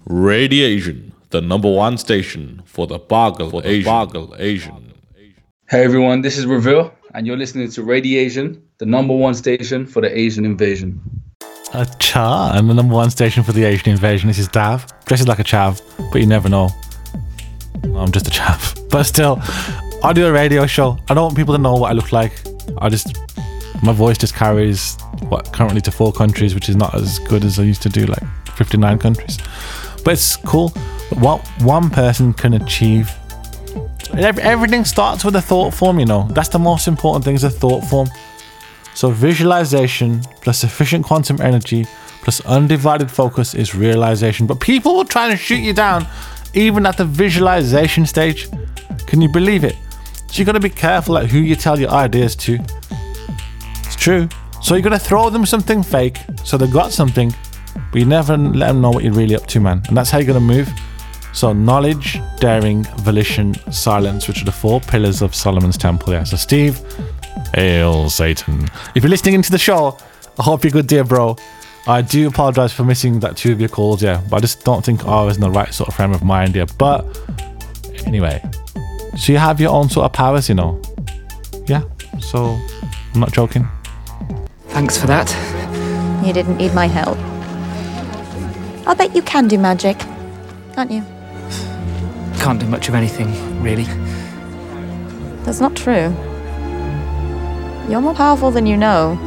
Radiation, the number one station for the Asian. Hey everyone, this is Reveal, and you're listening to Radiation, the number one station for the Asian invasion. A chart and the number one station for the Asian invasion. This is Dav, dresses like a chav, but you never know. I'm just a chav. But still, I do a radio show. I don't want people to know what I look like. My voice just carries currently to 4 countries, which is not as good as I used to do, like 59 countries. But it's cool. What one person can achieve. Everything starts with a thought form, you know. That's the most important thing, is a thought form. So visualization plus sufficient quantum energy plus undivided focus is realization. But people will try to shoot you down even at the visualization stage. Can you believe it? So you got to be careful at who you tell your ideas to. It's true. So you got to throw them something fake so they've got something, but you never let them know what you're really up to, man. And that's how you're going to move. So knowledge, daring, volition, silence, which are the 4 pillars of Solomon's Temple. Yeah. So Steve, hail Satan. If you're listening into the show, I hope you're good, dear bro. I do apologise for missing that 2 of your calls, yeah. But I just don't think I was in the right sort of frame of mind, yeah. But anyway, so you have your own sort of powers, you know. Yeah. So I'm not joking. Thanks for that. You didn't need my help. I'll bet you can do magic, can't you? Can't do much of anything, really. That's not true. You're more powerful than you know.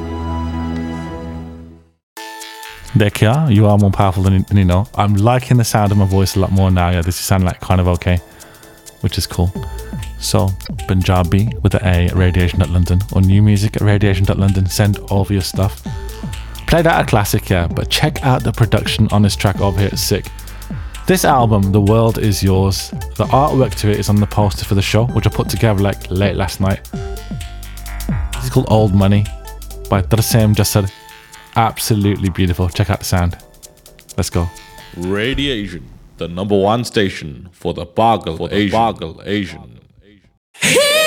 There, Kia, you are more powerful than you know. I'm liking the sound of my voice a lot more now. Yeah, this is sounding like kind of okay, which is cool. So, Punjabi with the A at radiation.london or new music at radiation.london. Send over your stuff. Played out a classic, yeah, but check out the production on this track over here. It's sick. This album, The World Is Yours, the artwork to it is on the poster for the show, which I put together like late last night. This is called Old Money by Darsem Jasad. Absolutely beautiful. Check out the sound. Let's go. Radiation, the number one station for the Asian.